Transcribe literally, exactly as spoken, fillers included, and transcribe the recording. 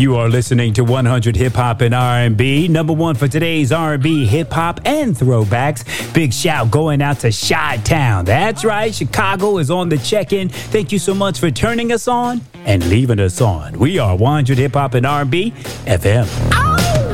You are listening to one hundred Hip Hop and R and B. Number one for today's R and B, hip hop, and throwbacks. Big shout going out to Chi-Town. That's right, Chicago is on the check-in. Thank you so much for turning us on and leaving us on. We are one hundred Hip Hop and R and B F M.